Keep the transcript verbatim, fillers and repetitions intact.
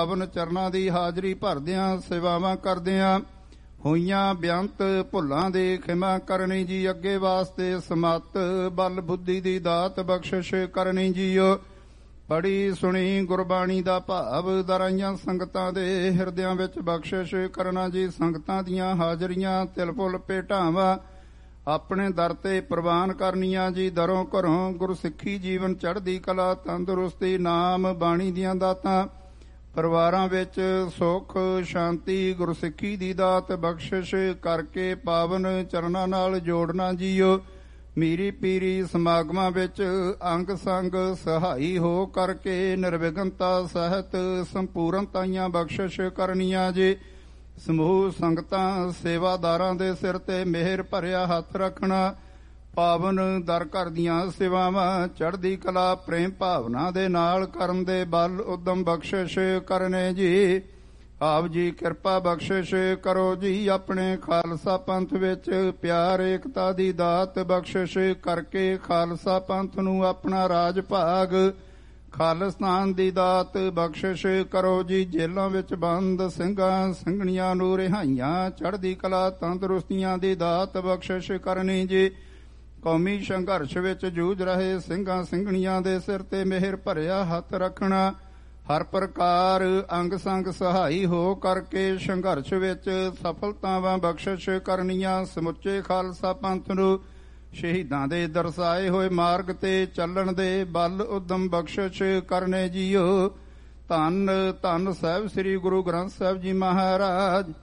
ਪਾਵਨ ਚਰਨਾਂ ਦੀ ਹਾਜ਼ਰੀ ਭਰਦਿਆਂ ਸੇਵਾਵਾਂ ਕਰਦਿਆਂ ਹੋਈਆਂ ਬੇਅੰਤ ਭੁੱਲਾਂ ਦੀ ਖਿਮਾ ਕਰਨੀ ਜੀ। ਅੱਗੇ ਵਾਸਤੇ ਸਮੱਤ ਬਲ ਬੁੱਧੀ ਦੀ ਦਾਤ ਬਖਸ਼ਿਸ਼ ਕਰਨੀ ਜੀਓ। ਪੜੀ ਸੁਣੀ ਗੁਰਬਾਣੀ ਦਾ ਭਾਵ ਦਰਾਈਆਂ ਸੰਗਤਾਂ ਦੇ ਹਿਰਦਿਆਂ ਵਿੱਚ ਬਖਸ਼ਿਸ਼ ਕਰਨਾ ਜੀ। ਸੰਗਤਾਂ ਦੀਆਂ ਹਾਜ਼ਰੀਆਂ ਤਿਲ ਫੁੱਲ ਭੇਟਾਵਾਂ ਆਪਣੇ ਦਰ ਤੇ ਪ੍ਰਵਾਨ ਕਰਨੀਆਂ ਜੀ। ਦਰੋਂ ਘਰੋਂ ਗੁਰਸਿੱਖੀ ਜੀਵਨ ਚੜ੍ਹਦੀ ਕਲਾ ਤੰਦਰੁਸਤੀ ਨਾਮ ਬਾਣੀ ਦੀਆਂ ਦਾਤਾਂ ਪਰਿਵਾਰਾਂ ਵਿੱਚ ਸੁੱਖ ਸ਼ਾਂਤੀ ਗੁਰਸਿੱਖੀ ਦੀ ਦਾਤ ਬਖਸ਼ਿਸ਼ ਕਰਕੇ ਪਾਵਨ ਚਰਨਾਂ ਨਾਲ ਜੋੜਨਾ ਜੀਓ। ਮੀਰੀ ਪੀਰੀ ਸਮਾਗਮਾਂ ਵਿੱਚ ਅੰਗ ਸੰਗ ਸਹਾਈ ਹੋ ਕਰਕੇ ਨਿਰਵਿਘਨਤਾ ਸਹਿਤ ਸੰਪੂਰਨਤਾਈਆਂ ਬਖਸ਼ਿਸ਼ ਕਰਨੀਆਂ ਜੀ। ਸਮੂਹ ਸੰਗਤਾਂ ਸੇਵਾਦਾਰਾਂ ਦੇ ਸਿਰ ਤੇ ਮਿਹਰ ਭਰਿਆ ਹੱਥ ਰੱਖਣਾ। ਪਾਵਨ ਦਰ ਘਰ ਦੀਆਂ ਸੇਵਾਵਾਂ ਚੜ੍ਹਦੀ ਕਲਾ ਪ੍ਰੇਮ ਭਾਵਨਾ ਦੇ ਨਾਲ ਕਰਨ ਦੇ ਬਲ ਉਦਮ ਬਖਸ਼ਿਸ਼ ਕਰਨੇ ਜੀ। ਆਪ ਜੀ ਕਿਰਪਾ ਬਖਸ਼ਿਸ਼ ਕਰੋ ਜੀ। ਆਪਣੇ ਖਾਲਸਾ ਪੰਥ ਵਿੱਚ ਪਿਆਰ ਏਕਤਾ ਦੀ ਦਾਤ ਬਖਸ਼ਿਸ਼ ਕਰਕੇ ਖਾਲਸਾ ਪੰਥ ਨੂੰ ਆਪਣਾ ਰਾਜ ਭਾਗ ਖਾਲਿਸਤਾਨ ਦੀ ਦਾਤ ਬਖਸ਼ਿਸ਼ ਕਰੋ ਜੀ। ਜੇਲ੍ਹਾਂ ਵਿੱਚ ਬੰਦ ਸਿੰਘਾਂ ਸਿੰਘਣੀਆਂ ਨੂੰ ਰਿਹਾਈਆਂ ਚੜ੍ਹਦੀ ਕਲਾ ਤੰਦਰੁਸਤੀਆਂ ਦੀ ਦਾਤ ਬਖਸ਼ਿਸ਼ ਕਰਨੀ ਜੀ। ਕੌਮੀ ਸੰਘਰਸ਼ ਵਿੱਚ ਜੂਝ ਰਹੇ ਸਿੰਘਾਂ ਸਿੰਘਣੀਆਂ ਦੇ ਸਿਰ ਤੇ ਮਿਹਰ ਭਰਿਆ ਹੱਥ ਰੱਖਣਾ। ਹਰ ਪ੍ਰਕਾਰ ਅੰਗ ਸੰਗ ਸਹਾਈ ਹੋ ਕਰਕੇ ਸੰਘਰਸ਼ ਵਿੱਚ ਸਫਲਤਾਵਾਂ ਬਖਸ਼ਿਸ਼ ਕਰਨੀਆਂ। ਸਮੁੱਚੇ ਖਾਲਸਾ ਪੰਥ ਨੂੰ ਸ਼ਹੀਦਾਂ ਦੇ ਦਰਸਾਏ ਹੋਏ ਮਾਰਗ ਤੇ ਚੱਲਣ ਦੇ ਬਲ ਉਦਮ ਬਖਸ਼ਿਸ਼ ਕਰਨੇ ਜੀਓ। ਧੰਨ ਧੰਨ ਸਾਹਿਬ ਸ੍ਰੀ ਗੁਰੂ ਗ੍ਰੰਥ ਸਾਹਿਬ ਜੀ ਮਹਾਰਾਜ।